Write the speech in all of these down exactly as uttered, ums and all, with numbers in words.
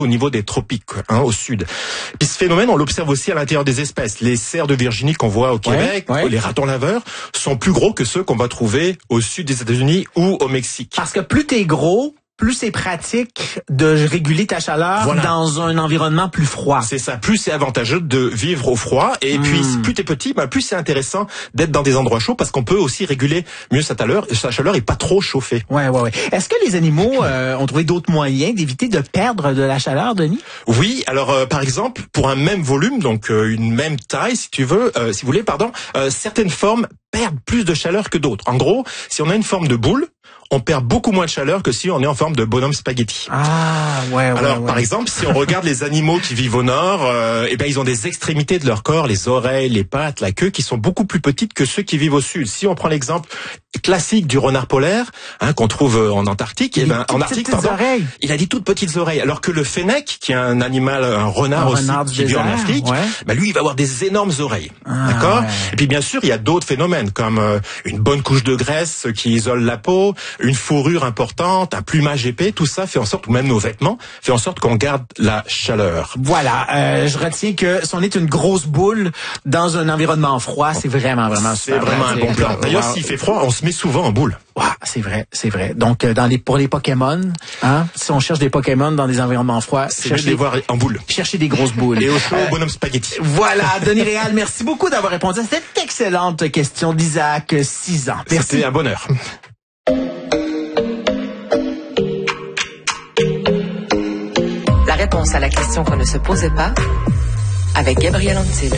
au niveau des tropiques, hein, au sud. Et ce phénomène, on l'observe aussi à l'intérieur des espèces. Les cerfs de Virginie qu'on voit au Québec, ouais, ouais. les ratons laveurs, sont plus gros que ceux qu'on va trouver au sud des États-Unis ou au Mexique. Parce que plus t'es gros, plus c'est pratique de réguler ta chaleur voilà. dans un environnement plus froid. C'est ça. Plus c'est avantageux de vivre au froid. Et mmh. puis, plus t'es petit, bah, plus c'est intéressant d'être dans des endroits chauds parce qu'on peut aussi réguler mieux sa chaleur, sa chaleur et pas trop chauffer. Ouais, ouais, ouais. Est-ce que les animaux euh, ont trouvé d'autres moyens d'éviter de perdre de la chaleur, Denis? Oui. Alors, euh, par exemple, pour un même volume, donc euh, une même taille, si tu veux, euh, si vous voulez, pardon, euh, certaines formes perdent plus de chaleur que d'autres. En gros, si on a une forme de boule, on perd beaucoup moins de chaleur que si on est en forme de bonhomme spaghetti. Ah, ouais, ouais. Alors, ouais. par exemple, si on regarde les animaux qui vivent au nord, euh, eh ben, ils ont des extrémités de leur corps, les oreilles, les pattes, la queue, qui sont beaucoup plus petites que ceux qui vivent au sud. Si on prend l'exemple classique du renard polaire, hein, qu'on trouve en Antarctique, eh ben, en Arctique, pardon, oreilles. il a dit toutes petites oreilles. Alors que le fennec, qui est un animal, un renard un aussi, renard qui vit en Afrique, ouais. ben, lui, il va avoir des énormes oreilles. Ah, D'accord? Ouais. Et puis, bien sûr, il y a d'autres phénomènes, comme euh, une bonne couche de graisse qui isole la peau, une fourrure importante, un plumage épais, tout ça fait en sorte, ou même nos vêtements, fait en sorte qu'on garde la chaleur. Voilà, euh, je retiens que si on est une grosse boule dans un environnement froid, c'est vraiment, vraiment C'est vraiment un bon plan. D'ailleurs, wow. s'il fait froid, on se met souvent en boule. Ouais, c'est vrai, c'est vrai. Donc, euh, dans les pour les Pokémon, hein, si on cherche des Pokémon dans des environnements froids, c'est mieux de les voir en boule. Chercher des grosses boules. Et au chaud, euh, bonhomme spaghetti. Voilà, Denis Réal, merci beaucoup d'avoir répondu à cette excellente question d'Isaac, six ans. Merci. C'était un bonheur. La réponse à la question qu'on ne se posait pas avec Gabriel Antil.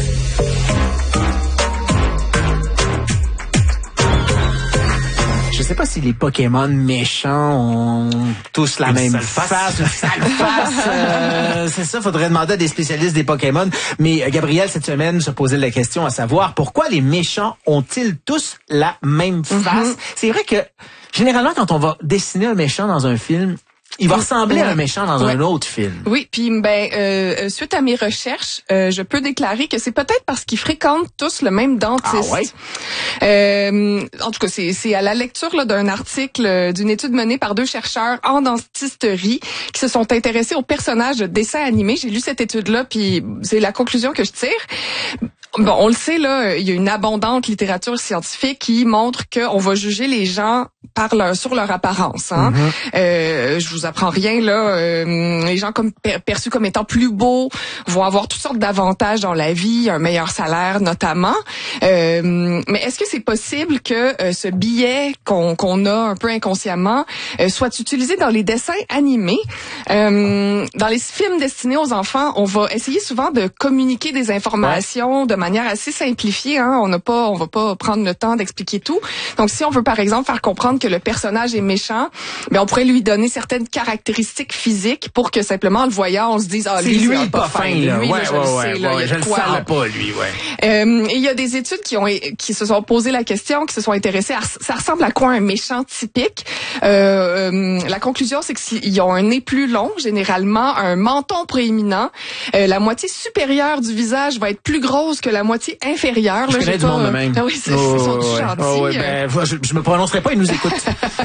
Je sais pas si les Pokémon méchants ont tous la une même face, face, une sale face. Euh, c'est ça, faudrait demander à des spécialistes des Pokémon. Mais euh, Gabriel, cette semaine, se posait la question à savoir pourquoi les méchants ont-ils tous la même face? Mm-hmm. C'est vrai que généralement, quand on va dessiner un méchant dans un film, il va ressembler ouais. à un méchant dans ouais. un autre film. Oui, puis ben euh, suite à mes recherches, euh, je peux déclarer que c'est peut-être parce qu'ils fréquentent tous le même dentiste. Ah ouais. Euh, en tout cas, c'est c'est à la lecture là, d'un article d'une étude menée par deux chercheurs en dentisterie qui se sont intéressés aux personnages de dessins animés. J'ai lu cette étude-là, puis c'est la conclusion que je tire. Bon, on le sait là, il y a une abondante littérature scientifique qui montre qu'on va juger les gens par leur sur leur apparence. Hein. Mm-hmm. Euh, je vous apprends rien là. Euh, les gens comme per, perçus comme étant plus beaux vont avoir toutes sortes d'avantages dans la vie, un meilleur salaire notamment. Euh, mais est-ce que c'est possible que euh, ce biais qu'on qu'on a un peu inconsciemment euh, soit utilisé dans les dessins animés? Euh, dans les films destinés aux enfants, on va essayer souvent de communiquer des informations ouais. de manière assez simplifiée. Hein. On n'a pas, on va pas prendre le temps d'expliquer tout. Donc, si on veut par exemple faire comprendre que le personnage est méchant, ben on pourrait lui donner certaines caractéristiques physiques pour que simplement le voyant, on se dise ah lui, lui c'est pas fin. Lui, là. Lui, ouais, là, je ouais, le ouais, sais, là, ouais, il y a de quoi. Je le pas lui, ouais. Euh, et il y a des études qui ont qui se sont posé la question, qui se sont intéressées à ça ressemble à quoi un méchant typique. Euh, euh, la conclusion c'est que s'ils ont un nez plus long, généralement un menton proéminent, euh, la moitié supérieure du visage va être plus grosse que la moitié inférieure. Je là, connais du monde de même. Ah oui, c'est oh, sont ouais. gentils. Oh, ouais, ben, je, je me prononcerai pas, ils nous écoutent.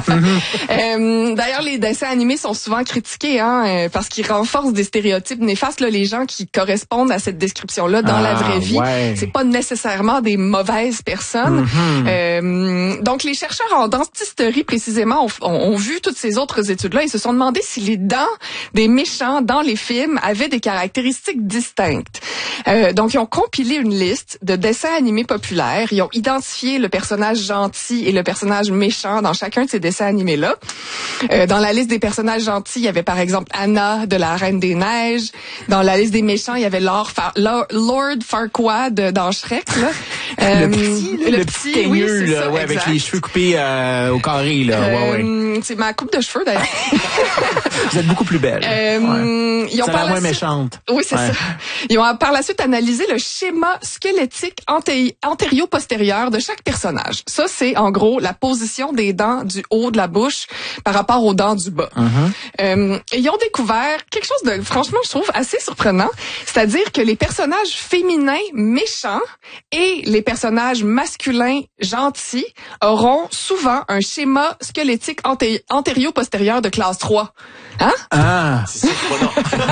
euh, d'ailleurs, les dessins animés sont souvent critiqués, hein, parce qu'ils renforcent des stéréotypes néfastes. Là, les gens qui correspondent à cette description-là dans ah, la vraie vie, ouais. c'est pas nécessairement des mauvaises personnes. Mm-hmm. Euh, donc, les chercheurs en dentisterie précisément ont, ont, ont vu toutes ces autres études-là et se sont demandé si les dents des méchants dans les films avaient des caractéristiques distinctes. Euh, donc, ils ont compilé une liste de dessins animés populaires. Ils ont identifié le personnage gentil et le personnage méchant dans chacun de ces dessins animés-là. Euh, dans la liste des personnages gentils, il y avait par exemple Anna de la Reine des Neiges. Dans la liste des méchants, il y avait Lord, Far- Lord, Lord Farquaad dans Shrek. Là. Euh, le petit, le, le petit teigneux, oui, là, ça, ouais, avec les cheveux coupés euh, au carré. Là. Euh, ouais, ouais. C'est ma coupe de cheveux d'ailleurs. Vous êtes beaucoup plus belle. Euh, ouais. Ils ont ça par la la moins suite... méchante. Oui, c'est ouais. ça. Ils ont par la suite analysé le schéma squelettique anté- antério-postérieur de chaque personnage. Ça, c'est en gros la position des dents du haut de la bouche par rapport aux dents du bas. Mm-hmm. Euh, et ils ont découvert quelque chose de, franchement, je trouve assez surprenant. C'est-à-dire que les personnages féminins méchants et les personnages masculins gentils auront souvent un schéma squelettique anté- antério-postérieur de classe trois. Hein? Ah! C'est surprenant.